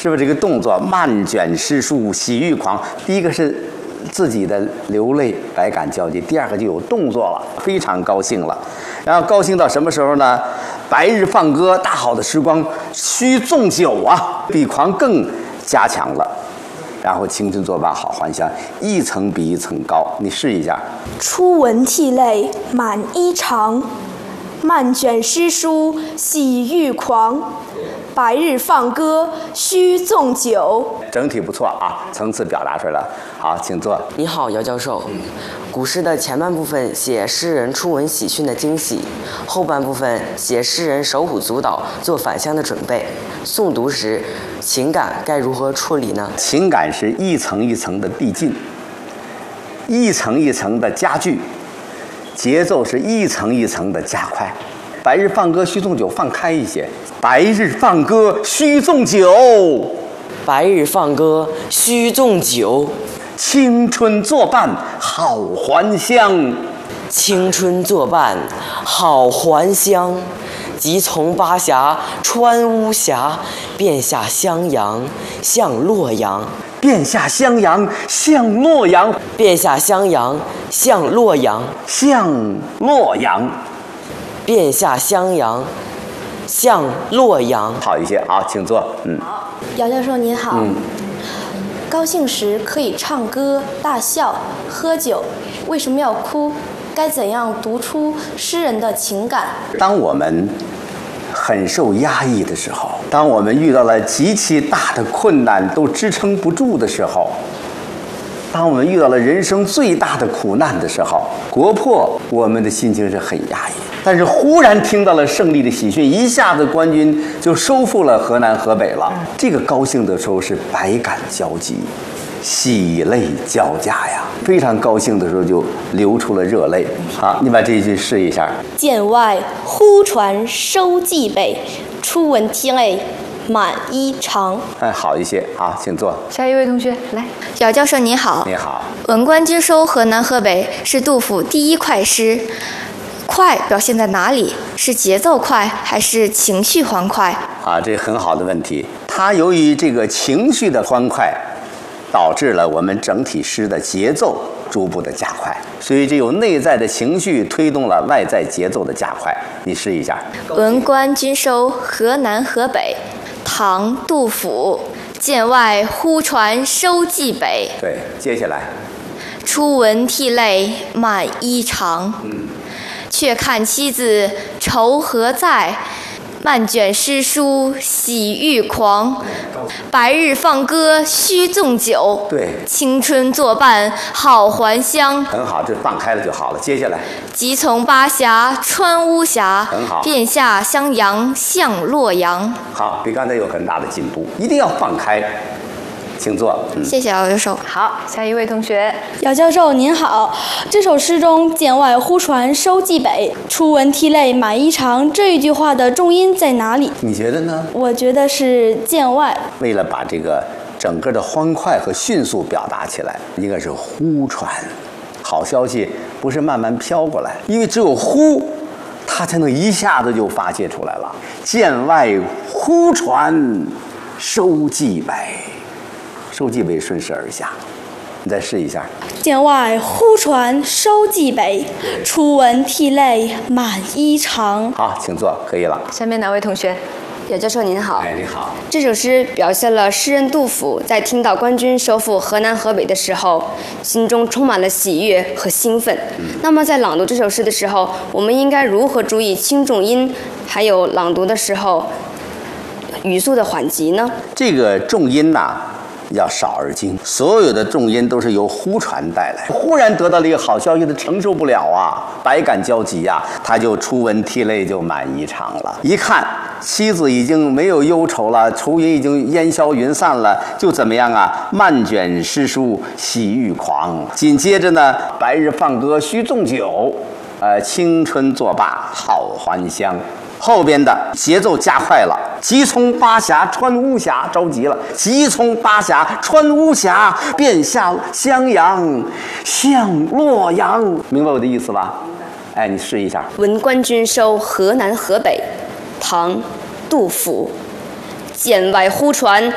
是不是这个动作漫卷诗书喜欲狂？第一个是自己的流泪百感交集，第二个就有动作了，非常高兴了。然后高兴到什么时候呢？白日放歌，大好的时光须纵酒啊，比狂更加强了。然后青春作伴好还乡，一层比一层高。你试一下。 初闻涕泪满衣裳，漫卷诗书喜欲狂。白日放歌须纵酒。 整体不错啊，层次表达出来了。好，请坐。 你好，姚教授。古诗的前半部分写诗人初闻喜讯的惊喜，后半部分写诗人手舞足蹈做返乡的准备。诵读时，情感该如何处理呢？ 情感是一层一层的递进，一层一层的加剧，节奏是一层一层的加快。白日放歌须纵酒，放开一些。白日放歌须纵酒， 白日放歌须纵酒。 青春作伴好还乡， 青春作伴好还乡。即从巴峡穿巫峡，便下襄阳向洛阳。 便下襄阳向洛阳， 便下襄阳向洛阳， 向洛阳， 便下襄阳向洛阳。 好一些，好，请坐。 姚教授您好。高兴时可以唱歌、大笑、喝酒，为什么要哭？该怎样读出诗人的情感？ 当我们很受压抑的时候，当我们遇到了极其大的困难都支撑不住的时候，当我们遇到了人生最大的苦难的时候，国破我们的心情是很压抑。但是忽然听到了胜利的喜讯，一下子官军就收复了河南河北了。这个高兴的时候是百感交集，喜泪交加呀，非常高兴的时候就流出了热泪。好，你把这一句试一下。 剑外忽传收蓟北，初闻涕泪满衣裳。 好一些。好，请坐。 下一位同学来。 姚教授您好。 你好。 文官军收河南河北是杜甫第一快诗，快表现在哪里？是节奏快还是情绪欢快？ 这很好的问题。它由于这个情绪的欢快，导致了我们整体诗的节奏逐步的加快，所以这有内在的情绪推动了外在节奏的加快。你试一下。 文官军收河南河北，唐·杜甫。剑外忽传收蓟北。 对，接下来。 初闻涕泪满衣裳。却看妻子愁何在，漫卷诗书喜欲狂。白日放歌须纵酒， 对， 青春作伴好还乡。 很好，这放开了就好了。接下来。 即从巴峡穿巫峡， 很好。 便下襄阳向洛阳。 好，比刚才有很大的进步，一定要放开。请坐。 谢谢姚教授。 好，下一位同学。 姚教授您好，这首诗中“剑外忽传收蓟北，初闻涕泪满衣裳”这一句话的重音在哪里？ 你觉得呢？ 我觉得是剑外。 为了把这个整个的欢快和迅速表达起来，应该是忽传。好消息不是慢慢飘过来，因为只有忽，它才能一下子就发泄出来了。剑外忽传收蓟北。收蓟北顺势而下，你再试一下。 剑外忽传收蓟北，初闻涕泪满衣裳。 好，请坐，可以了。 下面哪位同学？ 姚教授您好。 你好。 这首诗表现了诗人杜甫在听到官军收复河南河北的时候，心中充满了喜悦和兴奋。那么在朗读这首诗的时候，我们应该如何注意轻重音，还有朗读的时候语速的缓急呢？ 这个重音要少而精，所有的重音都是由忽传带来。忽然得到了一个好消息，他承受不了啊，百感交集啊，他就初闻涕泪就满衣裳了。一看妻子已经没有忧愁了，愁云已经烟消云散了，就怎么样啊？漫卷诗书喜欲狂。紧接着呢，白日放歌须纵酒，青春作罢好还乡。后边的节奏加快了，即从巴峡穿巫峡，着急了。即从巴峡穿巫峡，便下襄阳向洛阳。明白我的意思吧？你试一下。 文官军收河南河北，唐·杜甫。剑外忽传